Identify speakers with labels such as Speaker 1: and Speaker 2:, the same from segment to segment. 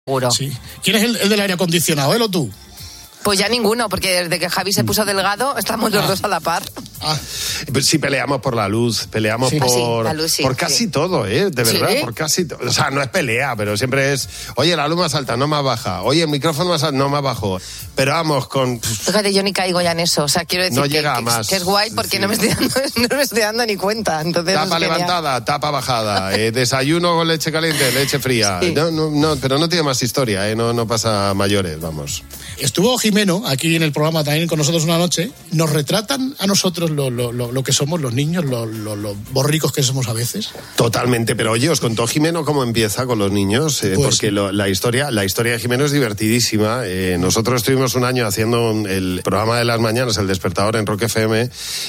Speaker 1: Seguro.
Speaker 2: Sí. ¿Quién es el del aire acondicionado, él o tú?
Speaker 1: Pues ya ninguno, porque desde que Javi se puso delgado, estamos los dos a la par.
Speaker 3: Sí, peleamos por la luz, peleamos por,
Speaker 1: la luz, sí,
Speaker 3: por casi todo, de verdad, por casi todo. O sea, no es pelea, pero siempre es, oye, la luz más alta, no más baja, oye, el micrófono más alto, no más bajo. Pero vamos,
Speaker 1: Fíjate, yo ni caigo ya en eso, o sea, quiero decir
Speaker 3: no llega a más.
Speaker 1: Que es guay porque no me estoy dando ni cuenta. Entonces
Speaker 3: tapa levantada, tapa bajada, desayuno con leche caliente, leche fría. Sí. No, pero no tiene más historia, no pasa mayores, vamos.
Speaker 2: Estuvo Jimeno aquí en el programa también con nosotros una noche. Nos retratan a nosotros lo que somos los niños, lo borricos que somos a veces.
Speaker 3: Totalmente, pero oye, os contó Jimeno cómo empieza con los niños, pues, porque la historia de Jimeno es divertidísima. Nosotros estuvimos un año haciendo el programa de las mañanas, El Despertador en Rock FM,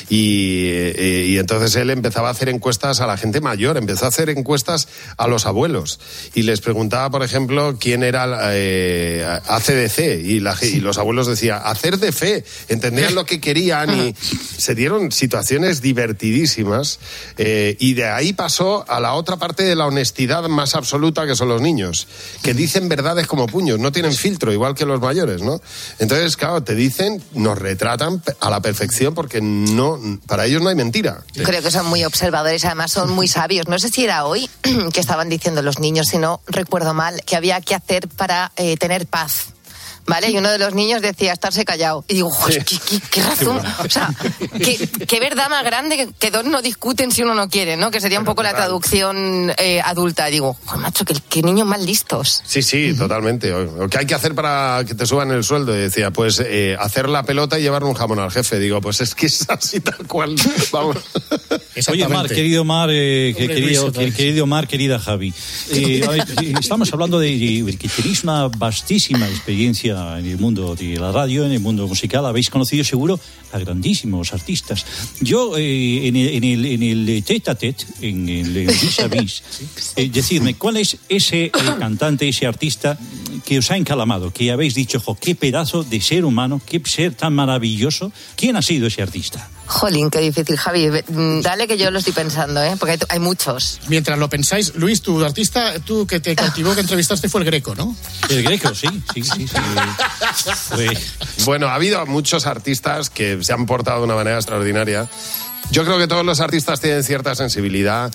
Speaker 3: y entonces él empezaba a hacer encuestas a la gente mayor, empezó a hacer encuestas a los abuelos y les preguntaba, por ejemplo, quién era ACDC y los abuelos decían, hacer de fe, entendían lo que querían y se dieron situaciones divertidísimas, y de ahí pasó a la otra parte de la honestidad más absoluta, que son los niños, que dicen verdades como puños, no tienen filtro, igual que los mayores, ¿no? Entonces, claro, te dicen, nos retratan a la perfección porque para ellos no hay mentira.
Speaker 1: Creo que son muy observadores, además son muy sabios. No sé si era hoy que estaban diciendo los niños, si no recuerdo mal, que había que hacer para tener paz. ¿Vale? Y uno de los niños decía estarse callado. Y digo, ¿qué razón? O sea, qué verdad más grande que dos no discuten si uno no quiere, ¿no? Que sería un poco la traducción adulta. Y digo, macho, qué niños más listos.
Speaker 3: Sí, totalmente. ¿Qué hay que hacer para que te suban el sueldo? Y decía, pues hacer la pelota y llevar un jamón al jefe. Digo, pues es que es así tal cual. Vamos.
Speaker 4: Oye, Mar, querido Mar, querido Mar, querida Javi. Estamos hablando de que tenéis una vastísima experiencia en el mundo de la radio, en el mundo musical. Habéis conocido seguro a grandísimos artistas. Yo en el tete-a-tete, en el vis-a-vis, decidme, ¿cuál es ese cantante, ese artista que os ha encalamado, que habéis dicho, qué pedazo de ser humano, qué ser tan maravilloso? ¿Quién ha sido ese artista?
Speaker 1: Jolín, qué difícil, Javi. Dale que yo lo estoy pensando, porque hay muchos.
Speaker 2: Mientras lo pensáis, Luis, tu artista, tú que te cautivó, que entrevistaste, fue el Greco, ¿no?
Speaker 4: El Greco, sí.
Speaker 3: Bueno, ha habido muchos artistas que se han portado de una manera extraordinaria. Yo creo que todos los artistas tienen cierta sensibilidad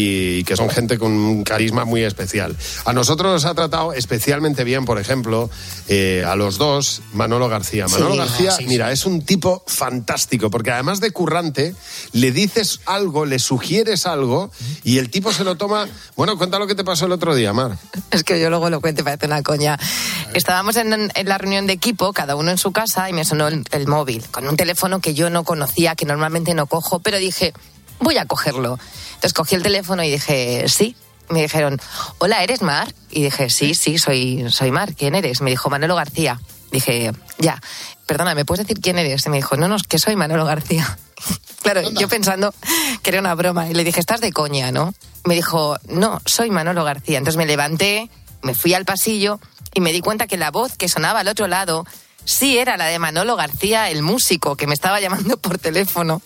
Speaker 3: y que son gente con un carisma muy especial. A nosotros nos ha tratado especialmente bien, por ejemplo, a los dos, Manolo García. Manolo García, mira, es un tipo fantástico, porque además de currante, le dices algo, le sugieres algo y el tipo se lo toma. Bueno, cuenta lo que te pasó el otro día, Mar.
Speaker 1: Es que yo luego lo cuento, parece una coña. Estábamos en la reunión de equipo, cada uno en su casa, y me sonó el móvil, con un teléfono que yo no conocía, que normalmente no cojo, pero dije, voy a cogerlo. Entonces cogí el teléfono y dije, sí. Me dijeron, hola, ¿eres Mar? Y dije, sí, soy Mar. ¿Quién eres? Me dijo, Manolo García. Dije, ya, perdona, ¿me puedes decir quién eres? Y me dijo, no, es que soy Manolo García. Claro, yo pensando que era una broma. Y le dije, estás de coña, ¿no? Me dijo, no, soy Manolo García. Entonces me levanté, me fui al pasillo y me di cuenta que la voz que sonaba al otro lado sí era la de Manolo García, el músico, que me estaba llamando por teléfono.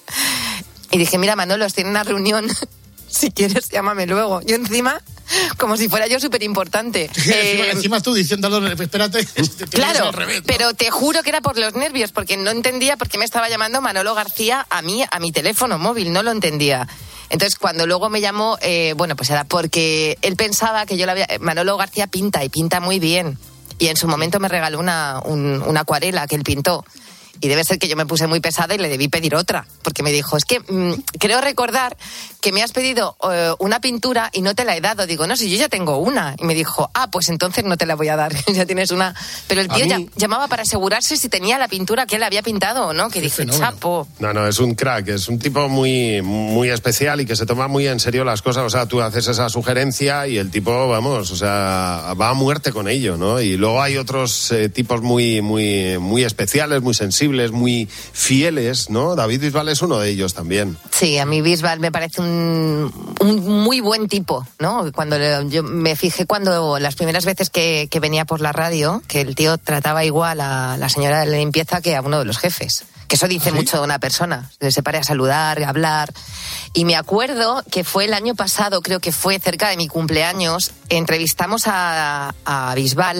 Speaker 1: Y dije, mira, Manolo, estoy en una reunión, si quieres llámame luego. Yo encima, como si fuera yo súper importante.
Speaker 2: Encima tú diciéndolo, espérate.
Speaker 1: Claro, revés, ¿no? Pero te juro que era por los nervios, porque no entendía por qué me estaba llamando Manolo García a mi teléfono móvil, no lo entendía. Entonces, cuando luego me llamó, pues era porque él pensaba que Manolo García pinta, y pinta muy bien. Y en su momento me regaló una acuarela que él pintó. Y debe ser que yo me puse muy pesada y le debí pedir otra, porque me dijo, es que creo recordar que me has pedido una pintura y no te la he dado. Digo, no, si yo ya tengo una. Y me dijo, pues entonces no te la voy a dar, ya tienes una. Pero el tío llamaba para asegurarse si tenía la pintura que él había pintado o no, que dije, chapo.
Speaker 3: No, es un crack, es un tipo muy, muy especial y que se toma muy en serio las cosas. O sea, tú haces esa sugerencia y el tipo, vamos, o sea, va a muerte con ello, ¿no? Y luego hay otros tipos muy, muy, muy especiales, muy sensibles, muy fieles, ¿no? David Bisbal es uno de ellos también.
Speaker 1: Sí, a mí Bisbal me parece un muy buen tipo, ¿no? Cuando yo me fijé cuando las primeras veces que venía por la radio, que el tío trataba igual a la señora de la limpieza que a uno de los jefes, Que eso dice mucho de una persona, que se pare a saludar, a hablar. Y me acuerdo que fue el año pasado, creo que fue cerca de mi cumpleaños, entrevistamos a Bisbal,